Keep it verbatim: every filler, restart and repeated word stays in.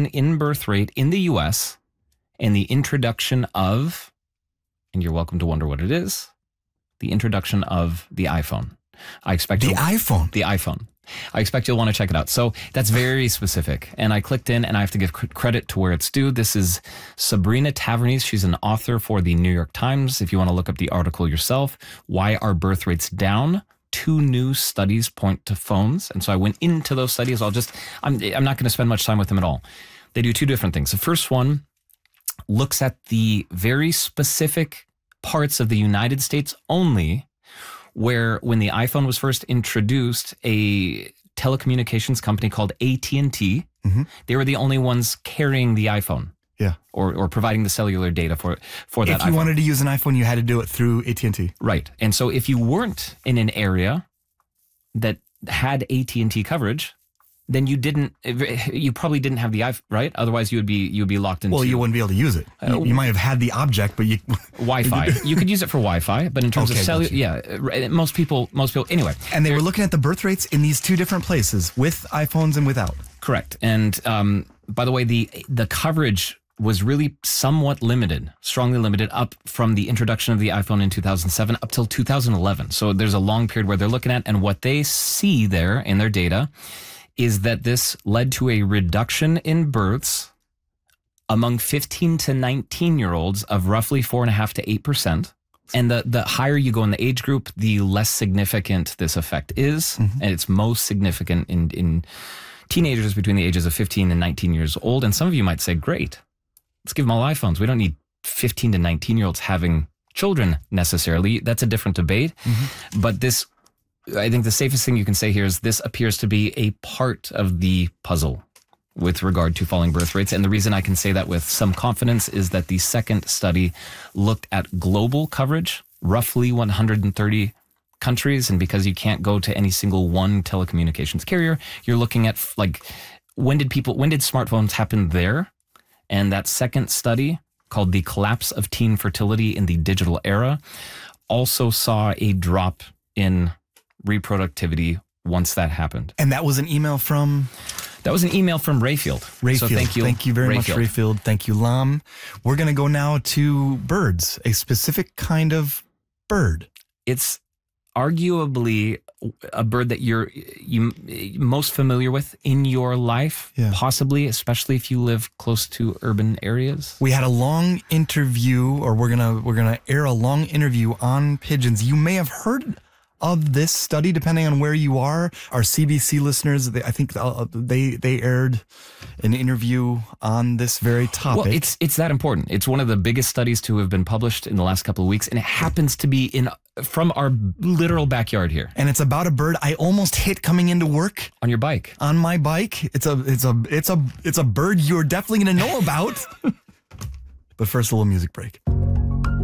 reduction in birth rate in the U S and the introduction of, and you're welcome to wonder what it is, the introduction of the iPhone. I expect the you'll- iPhone. The iPhone. I expect you'll want to check it out. So that's very specific. And I clicked in, and I have to give cr- credit to where it's due. This is Sabrina Tavernese. She's an author for the New York Times. If you want to look up the article yourself, Why Are Birth Rates Down? Two new studies point to phones. And so I went into those studies. I'll just, I'm, I'm not going to spend much time with them at all. They do two different things. The first one looks at the very specific parts of the United States only where when the iPhone was first introduced, a telecommunications company called A T and T, mm-hmm. they were the only ones carrying the iPhone. Yeah. Or or providing the cellular data for for that If you iPhone. wanted to use an iPhone, you had to do it through A T and T. Right. And so if you weren't in an area that had A T and T coverage, then you didn't, you probably didn't have the iPhone, right? Otherwise you would be, you would be locked into. Well, you wouldn't be able to use it. You, you might have had the object, but you. Wi-Fi. You could use it for Wi-Fi, but in terms Okay, of cellular, gotcha. yeah, most people, most people, anyway. And they were looking at the birth rates in these two different places, with iPhones and without. Correct. And um, by the way, the the coverage was really somewhat limited, strongly limited, up from the introduction of the iPhone in two thousand seven up till two thousand eleven. So there's a long period where they're looking at, and what they see there in their data is that this led to a reduction in births among fifteen to nineteen year olds of roughly four and a half to eight percent. And the, the higher you go in the age group, the less significant this effect is. Mm-hmm. And it's most significant in, in teenagers between the ages of fifteen and nineteen years old. And some of you might say, great, let's give them all iPhones. We don't need fifteen to nineteen year olds having children necessarily. That's a different debate. Mm-hmm. But this, I think the safest thing you can say here is this appears to be a part of the puzzle with regard to falling birth rates. And the reason I can say that with some confidence is that the second study looked at global coverage, roughly one hundred thirty countries. And because you can't go to any single one telecommunications carrier, you're looking at like, when did people, when did smartphones happen there? And that second study, called The Collapse of Teen Fertility in the Digital Era, also saw a drop in reproductivity once that happened. And that was an email from? That was an email from Rayfield. Rayfield. So thank you. Thank you very Rayfield. much, Rayfield. Thank you, Lam. We're going to go now to birds, a specific kind of bird. It's arguably a bird that you're you most familiar with in your life, yeah. Possibly, especially if you live close to urban areas. We had a long interview, or we're gonna we're gonna air a long interview on pigeons. You may have heard of this study, depending on where you are. Our C B C listeners, they, I think uh, they they aired an interview on this very topic. Well, it's it's that important. It's one of the biggest studies to have been published in the last couple of weeks, and it happens to be in from our literal backyard here. And it's about a bird I almost hit coming into work on your bike. On my bike, it's a it's a it's a it's a bird you're definitely going to know about. But first, a little music break.